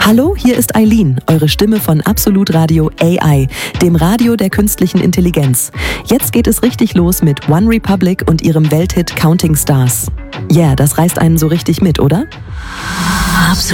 Hallo, hier ist Eileen, eure Stimme von Absolut Radio AI, dem Radio der künstlichen Intelligenz. Jetzt geht es richtig los mit One Republic und ihrem Welthit Counting Stars. Yeah, das reißt einen so richtig mit, oder? Absolut.